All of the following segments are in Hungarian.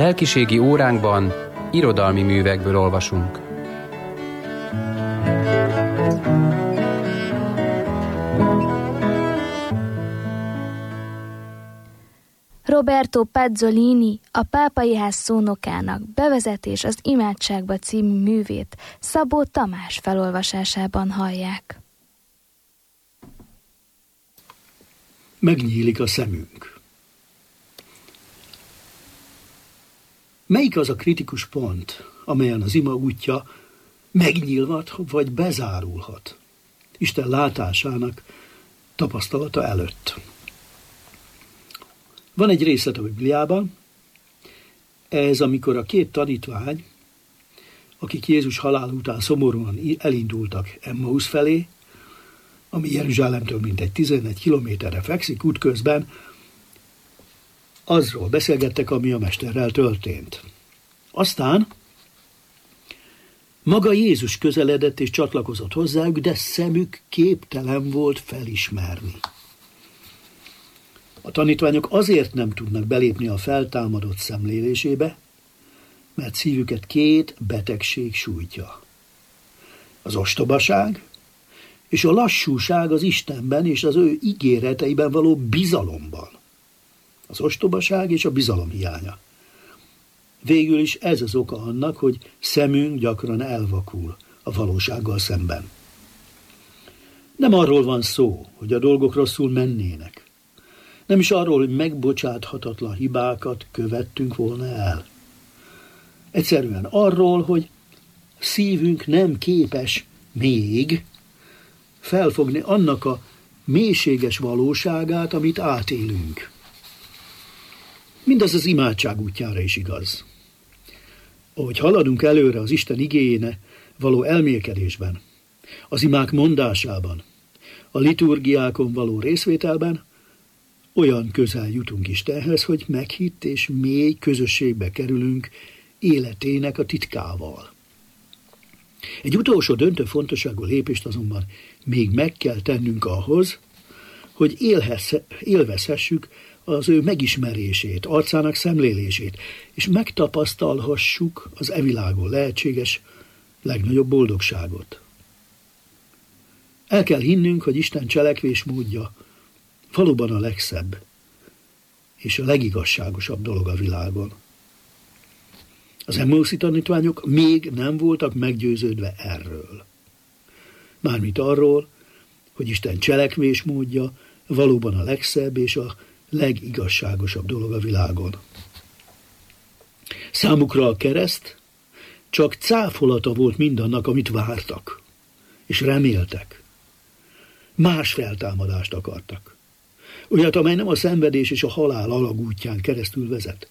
Lelkiségi óránkban irodalmi művekből olvasunk. Roberto Pazzolini, a Pápai Ház szónokának Bevezetés az imádságba című művét Szabó Tamás felolvasásában hallják. Megnyílik a szemünk. Melyik az a kritikus pont, amelyen az ima útja megnyílhat vagy bezárulhat Isten látásának tapasztalata előtt? Van egy részlet a Bibliában, ez amikor a két tanítvány, akik Jézus halál után szomorúan elindultak Emmaus felé, ami Jeruzsálemtől mintegy 11 kilométerre fekszik, útközben azról beszélgettek, ami a mesterrel történt. Aztán maga Jézus közeledett és csatlakozott hozzájuk, de szemük képtelen volt felismerni. A tanítványok azért nem tudnak belépni a feltámadott szemlélésébe, mert szívüket két betegség sújtja. Az ostobaság és a lassúság az Istenben és az ő ígéreteiben való bizalomban. Az ostobaság és a bizalom hiánya. Végül is ez az oka annak, hogy szemünk gyakran elvakul a valósággal szemben. Nem arról van szó, hogy a dolgok rosszul mennének. Nem is arról, hogy megbocsáthatatlan hibákat követtünk volna el. Egyszerűen arról, hogy szívünk nem képes még felfogni annak a mélységes valóságát, amit átélünk. Mindez az imádság útjára is igaz. Ahogy haladunk előre az Isten igéjéne való elmélkedésben, az imák mondásában, a liturgiákon való részvételben, olyan közel jutunk Istenhez, hogy meghitt és mély közösségbe kerülünk életének a titkával. Egy utolsó döntő fontosságú lépést azonban még meg kell tennünk ahhoz, hogy élvezhessük az ő megismerését, arcának szemlélését, és megtapasztalhassuk az evilágon lehetséges legnagyobb boldogságot. El kell hinnünk, hogy Isten cselekvésmódja valóban a legszebb és a legigazságosabb dolog a világon. Az Emmauszi tanítványok még nem voltak meggyőződve erről. Mármint arról, hogy Isten cselekvésmódja valóban a legszebb és a legigazságosabb dolog a világon. Számukra a kereszt csak cáfolata volt mindannak, amit vártak, és reméltek. Más feltámadást akartak. Olyat, amely nem a szenvedés és a halál alagútján keresztül vezet.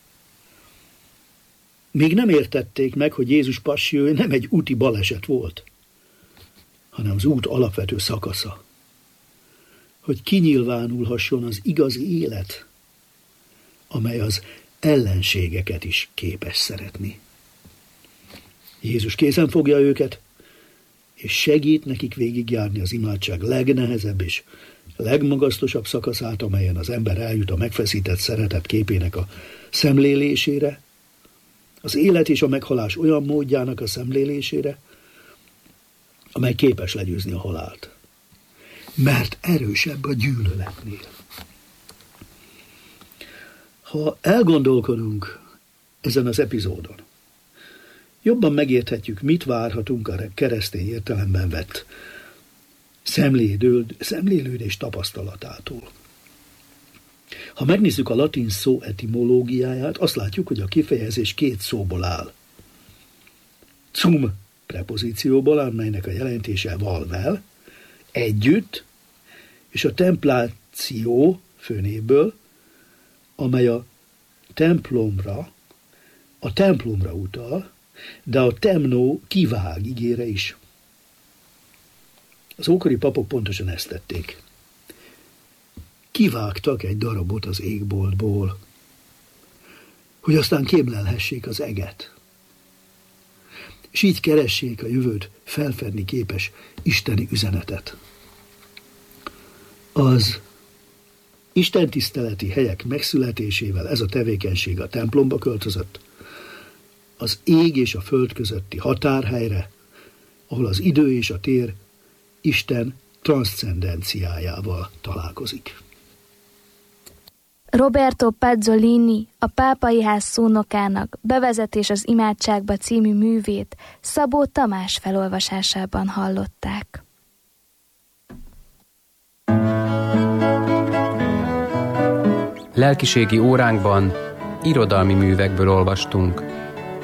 Még nem értették meg, hogy Jézus passiója nem egy úti baleset volt, hanem az út alapvető szakasza. Hogy kinyilvánulhasson az igazi élet, amely az ellenségeket is képes szeretni. Jézus kézen fogja őket, és segít nekik végigjárni az imádság legnehezebb és legmagasztosabb szakaszát, amelyen az ember eljut a megfeszített szeretet képének a szemlélésére, az élet és a meghalás olyan módjának a szemlélésére, amely képes legyőzni a halált. Mert erősebb a gyűlöletnél. Ha elgondolkodunk ezen az epizódon, jobban megérthetjük, mit várhatunk a keresztény értelemben vett szemlélődés tapasztalatától. Ha megnézzük a latin szó etimológiáját, azt látjuk, hogy a kifejezés két szóból áll. Cum prepozícióból, amelynek a jelentése valvel, együtt, és a templáció főnévből, amely a templomra utal, de a temnó kivág igére is. Az ókori papok pontosan ezt tették. Kivágtak egy darabot az égboltból, hogy aztán kémlelhessék az eget. És így keressék a jövőt felfedni képes isteni üzenetet. Az istentiszteleti helyek megszületésével ez a tevékenység a templomba költözött, az ég és a föld közötti határhelyre, ahol az idő és a tér Isten transzcendenciájával találkozik. Roberto Pezzolini, a Pápai Ház szónokának Bevezetés az imádságba című művét Szabó Tamás felolvasásában hallották. Lelkiségi óránkban irodalmi művekből olvastunk.